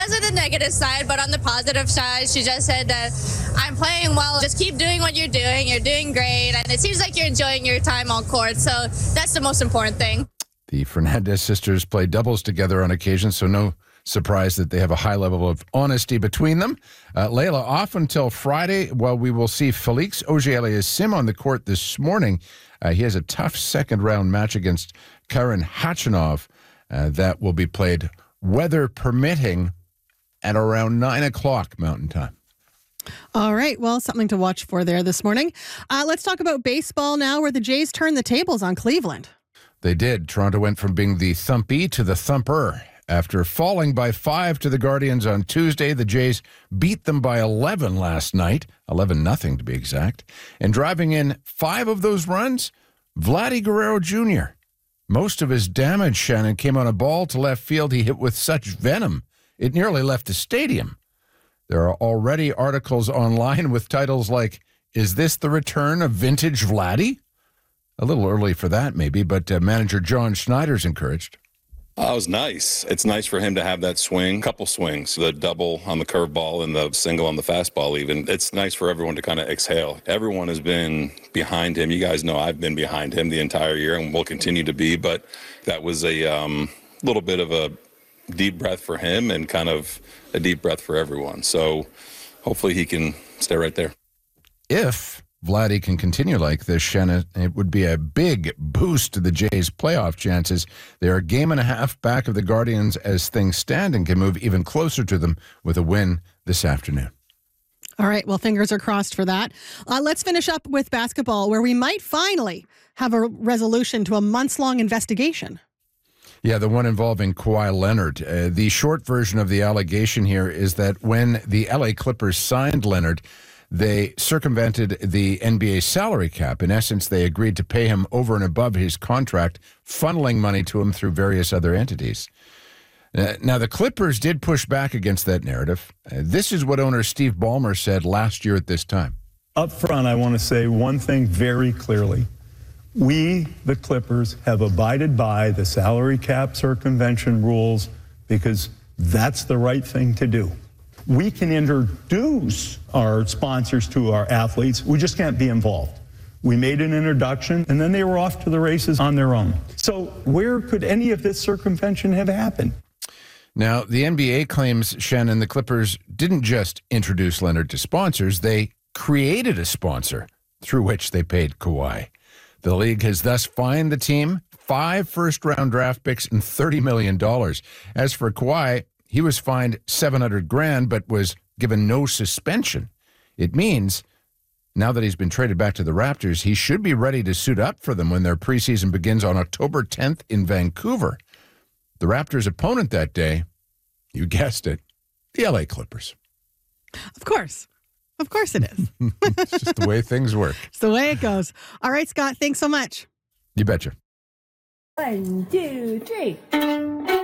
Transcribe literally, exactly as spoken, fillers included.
That's the negative side, but on the positive side, she just said that I'm playing well. Just keep doing what you're doing. You're doing great, and it seems like you're enjoying your time on court, so that's the most important thing. The Fernandez sisters play doubles together on occasion, so no surprise that they have a high level of honesty between them. Uh, Layla, off until Friday, well, we will see Felix Auger-Aliassime on the court this morning. Uh, he has a tough second-round match against Karen Khachanov uh, that will be played, weather permitting, at around nine o'clock Mountain Time. All right. Well, something to watch for there this morning. Uh, let's talk about baseball now, where the Jays turned the tables on Cleveland. They did. Toronto went from being the thumpy to the thumper. After falling by five to the Guardians on Tuesday, the Jays beat them by eleven last night, eleven nothing to be exact. And driving in five of those runs, Vladdy Guerrero Junior Most of his damage, Shannon, came on a ball to left field he hit with such venom, it nearly left the stadium. There are already articles online with titles like, "Is this the return of vintage Vladdy?" A little early for that, maybe, but uh, manager John Schneider's encouraged. Uh, it was nice. It's nice for him to have that swing, couple swings, the double on the curveball and the single on the fastball even. It's nice for everyone to kind of exhale. Everyone has been behind him. You guys know I've been behind him the entire year and will continue to be, but that was a um, little bit of a deep breath for him and kind of a deep breath for everyone. So hopefully he can stay right there. If Vladdy can continue like this, Shannon, it would be a big boost to the Jays' playoff chances. They are a game and a half back of the Guardians as things stand and can move even closer to them with a win this afternoon. All right. Well, fingers are crossed for that. Uh, let's finish up with basketball, where we might finally have a resolution to a months-long investigation. Yeah, the one involving Kawhi Leonard. Uh, the short version of the allegation here is that when the L A Clippers signed Leonard, they circumvented the N B A salary cap. In essence, they agreed to pay him over and above his contract, funneling money to him through various other entities. Uh, now, the Clippers did push back against that narrative. Uh, this is what owner Steve Ballmer said last year at this time. Up front, I want to say one thing very clearly. We, the Clippers, have abided by the salary cap circumvention rules because that's the right thing to do. We can introduce our sponsors to our athletes. We just can't be involved. We made an introduction, and then they were off to the races on their own. So where could any of this circumvention have happened? Now, the N B A claims, Shannon, the Clippers didn't just introduce Leonard to sponsors. They created a sponsor through which they paid Kawhi. The league has thus fined the team five first-round draft picks and thirty million dollars. As for Kawhi, he was fined seven hundred grand, but was given no suspension. It means now that he's been traded back to the Raptors, he should be ready to suit up for them when their preseason begins on October tenth in Vancouver. The Raptors' opponent that day, you guessed it, the L A Clippers. Of course. Of course it is. It's just the way things work. It's the way it goes. All right, Scott, thanks so much. You betcha. One, two, three.